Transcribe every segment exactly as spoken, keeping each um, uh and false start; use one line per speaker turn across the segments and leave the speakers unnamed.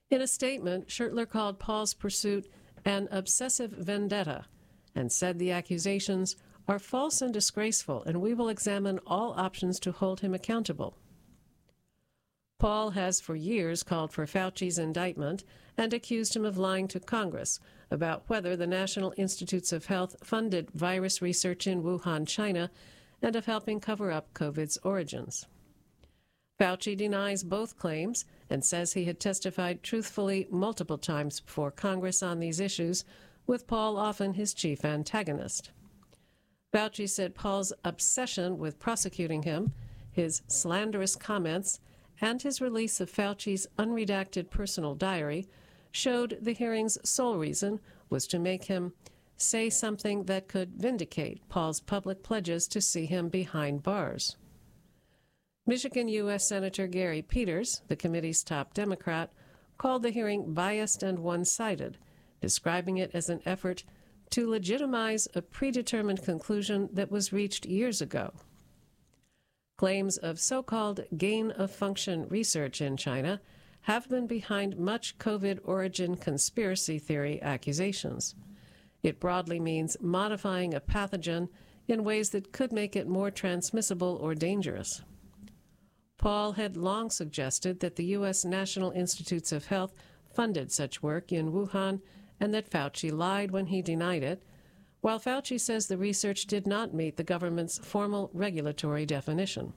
In a statement, Schertler called Paul's pursuit an obsessive vendetta and said the accusations are false and disgraceful, and we will examine all options to hold him accountable. Paul has for years called for Fauci's indictment and accused him of lying to Congress about whether the National Institutes of Health funded virus research in Wuhan, China, and of helping cover up COVID's origins. Fauci denies both claims and says he had testified truthfully multiple times before Congress on these issues, with Paul often his chief antagonist. Fauci said Paul's obsession with prosecuting him, his slanderous comments, and his release of Fauci's unredacted personal diary showed the hearing's sole reason was to make him say something that could vindicate Paul's public pledges to see him behind bars. Michigan U S Senator Gary Peters, the committee's top Democrat, called the hearing biased and one-sided, describing it as an effort to legitimize a predetermined conclusion that was reached years ago. Claims of so-called gain-of-function research in China have been behind much COVID origin conspiracy theory accusations. It broadly means modifying a pathogen in ways that could make it more transmissible or dangerous. Paul had long suggested that the U S National Institutes of Health funded such work in Wuhan and that Fauci lied when he denied it, while Fauci says the research did not meet the government's formal regulatory definition.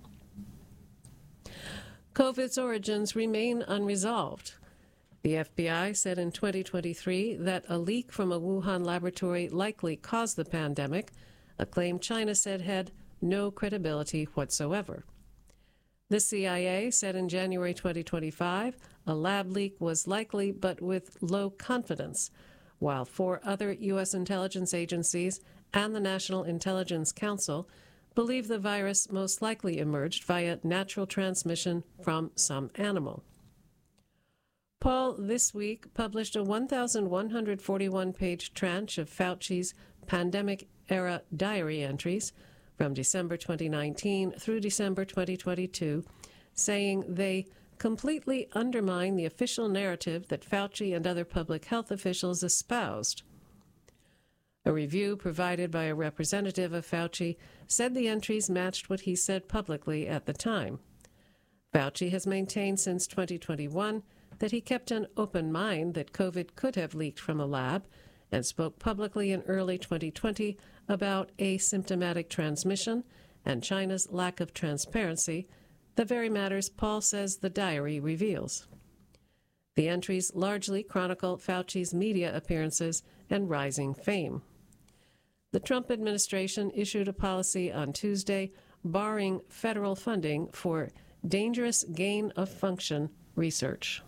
COVID's origins remain unresolved. The F B I said in twenty twenty-three that a leak from a Wuhan laboratory likely caused the pandemic, a claim China said had no credibility whatsoever. The C I A said in January twenty twenty-five a lab leak was likely but with low confidence, while four other U S intelligence agencies and the National Intelligence Council believe the virus most likely emerged via natural transmission from some animal. Paul this week published a one thousand one hundred forty-one page tranche of Fauci's pandemic-era diary entries from December twenty nineteen through December twenty twenty-two, saying they completely undermine the official narrative that Fauci and other public health officials espoused. A review provided by a representative of Fauci said the entries matched what he said publicly at the time. Fauci has maintained since twenty twenty-one that he kept an open mind that COVID could have leaked from a lab and spoke publicly in early twenty twenty about asymptomatic transmission and China's lack of transparency, the very matters Paul says the diary reveals. The entries largely chronicle Fauci's media appearances and rising fame. The Trump administration issued a policy on Tuesday barring federal funding for dangerous gain-of-function research.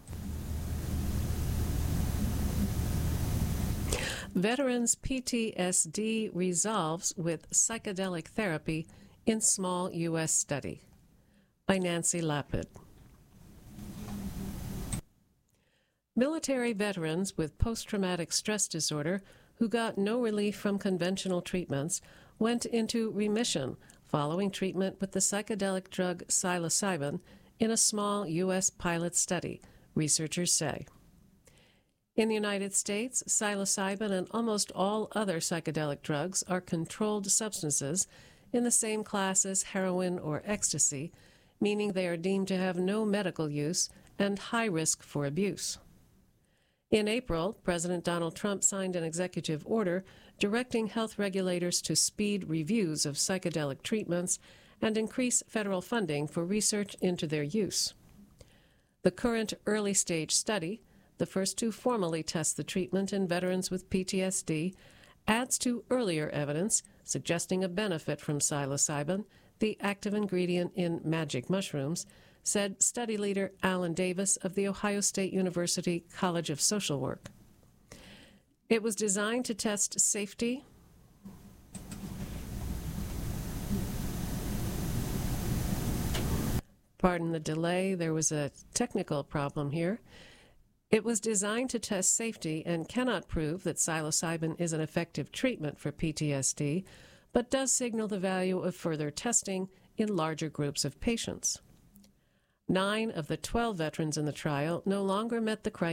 Veterans' P T S D resolves with psychedelic therapy in small U S study. By Nancy Lapid. Military veterans with post-traumatic stress disorder who got no relief from conventional treatments went into remission following treatment with the psychedelic drug psilocybin in a small U S pilot study, researchers say. In the United States, psilocybin and almost all other psychedelic drugs are controlled substances in the same class as heroin or ecstasy, meaning they are deemed to have no medical use and high risk for abuse. In April, President Donald Trump signed an executive order directing health regulators to speed reviews of psychedelic treatments and increase federal funding for research into their use. The current early-stage study, the first to formally test the treatment in veterans with P T S D, adds to earlier evidence suggesting a benefit from psilocybin, the active ingredient in magic mushrooms, said study leader Alan Davis of the Ohio State University College of Social Work. It was designed to test safety, pardon the delay, there was a technical problem here. It was designed to test safety and cannot prove that psilocybin is an effective treatment for P T S D, but does signal the value of further testing in larger groups of patients. Nine of the twelve veterans in the trial no longer met the criteria